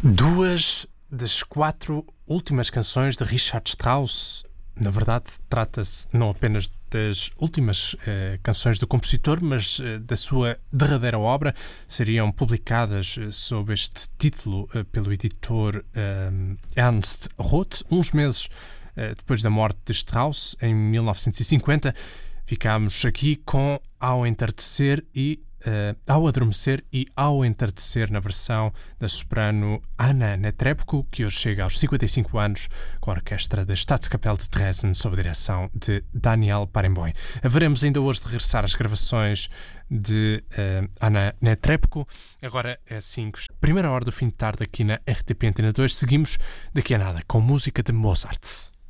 Duas das quatro últimas canções de Richard Strauss. Na verdade, trata-se não apenas das últimas canções do compositor, mas da sua derradeira obra. Seriam publicadas sob este título pelo editor Ernst Roth, uns meses depois da morte de Strauss, em 1950. Ficámos aqui com Ao Entardecer e Ao Adormecer e Ao Entardecer, na versão da soprano Anna Netrebko, que hoje chega aos 55 anos, com a orquestra da Staatskapelle de Dresden, sob a direção de Daniel Barenboim. Haveremos ainda hoje de regressar às gravações de Anna Netrebko. Agora é assim, primeira hora do fim de tarde aqui na RTP Antena 2. Seguimos daqui a nada com música de Mozart.